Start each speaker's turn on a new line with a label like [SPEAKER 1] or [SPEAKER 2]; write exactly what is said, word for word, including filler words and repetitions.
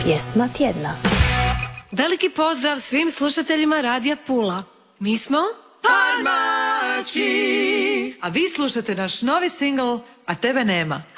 [SPEAKER 1] Pjesma tjedna.
[SPEAKER 2] Veliki pozdrav svim slušateljima Radija Pula. Mi smo
[SPEAKER 3] Harmači. A vi slušate naš novi singl A tebe nema.